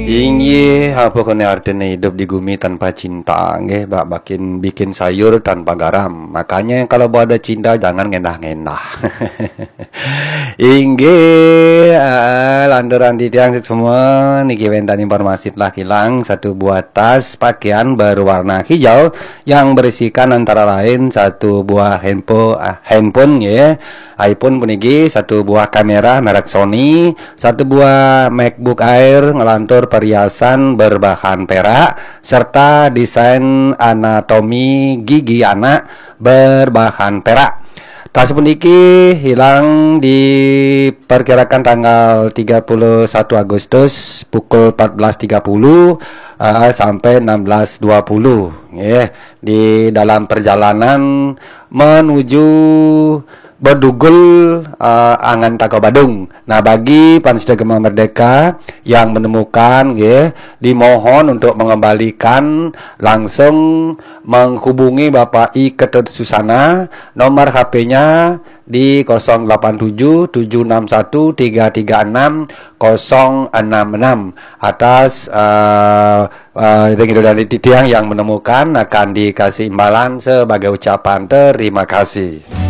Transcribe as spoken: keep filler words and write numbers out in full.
Inggih, apa kene artinya hidup di bumi tanpa cinta, nggih, bak bikin bikin sayur tanpa garam. Makanya kalau mau ada cinta jangan ngendah-ngendah. Inggih, uh, lantaran di tiang semua niki wentan informasi telah hilang satu buah tas pakaian berwarna hijau yang berisikan antara lain satu buah handphone, uh, handphone ya, iPhone puniki, satu buah kamera merek Sony, satu buah MacBook Air ngelantur perhiasan berbahan perak serta desain anatomi gigi anak berbahan perak. Tas puniki hilang diperkirakan tanggal tiga puluh satu Agustus pukul empat belas tiga puluh uh, sampai enam belas dua puluh ya, di dalam perjalanan menuju Bedugul uh, Angan Tako Badung. Nah, bagi Pansida Gema Merdeka yang menemukan ya, dimohon untuk mengembalikan langsung menghubungi Bapak I Ketut Susana, nomor H P-nya di nol delapan tujuh tujuh enam satu tiga tiga enam nol enam enam. Atas uh, uh, dari tiang yang menemukan akan dikasih imbalan sebagai ucapan terima kasih.